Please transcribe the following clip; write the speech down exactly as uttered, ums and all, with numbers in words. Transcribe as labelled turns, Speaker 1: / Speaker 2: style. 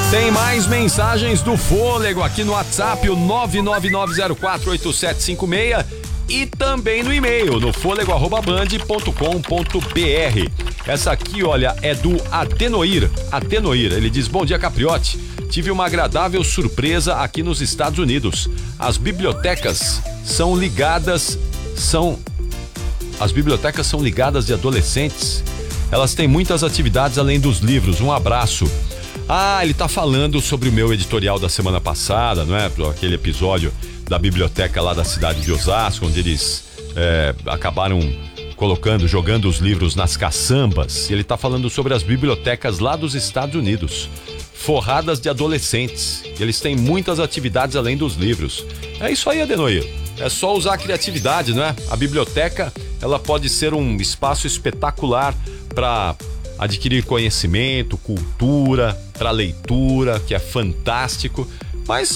Speaker 1: Tem mais mensagens do Fôlego aqui no WhatsApp, o nove nove nove zero quatro oito sete cinco seis, e também no e-mail, no fôlego arroba band ponto com ponto br. Essa aqui, olha, é do Adenoir. Adenoir, ele diz: bom dia, Capriotti. Tive uma agradável surpresa aqui nos Estados Unidos. As bibliotecas são ligadas, são... As bibliotecas são ligadas de adolescentes. Elas têm muitas atividades além dos livros. Um abraço. Ah, ele tá falando sobre o meu editorial da semana passada, não é? Aquele episódio da biblioteca lá da cidade de Osasco, onde eles é, acabaram colocando, jogando os livros nas caçambas. Ele tá falando sobre as bibliotecas lá dos Estados Unidos, forradas de adolescentes. Eles têm muitas atividades além dos livros. É isso aí, Adenoir. É só usar a criatividade, não é? A biblioteca, ela pode ser um espaço espetacular para adquirir conhecimento, cultura, para leitura, que é fantástico, mas